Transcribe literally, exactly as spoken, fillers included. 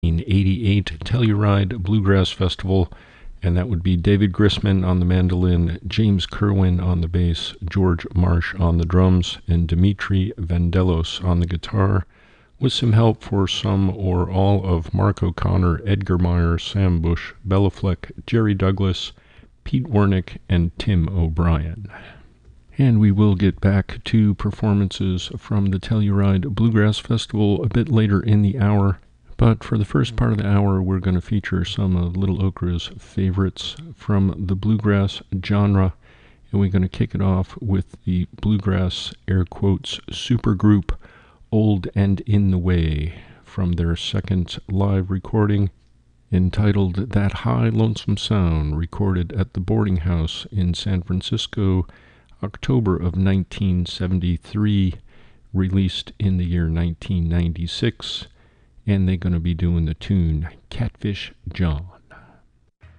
eighty-eight Telluride Bluegrass Festival, and that would be David Grisman on the mandolin, James Kerwin on the bass, George Marsh on the drums, and Dimitri Vandelos on the guitar, with some help for some or all of Mark O'Connor, Edgar Meyer, Sam Bush, Bela Fleck, Jerry Douglas, Pete Wernick, and Tim O'Brien. And we will get back to performances from the Telluride Bluegrass Festival a bit later in the hour. But for the first part of the hour, we're going to feature some of Little Okra's favorites from the bluegrass genre. And we're going to kick it off with the bluegrass, air quotes, supergroup Old and In the Way from their second live recording entitled That High Lonesome Sound, recorded at the Boarding House in San Francisco, October of nineteen seventy-three, released in the year nineteen ninety-six. And they're going to be doing the tune Catfish John.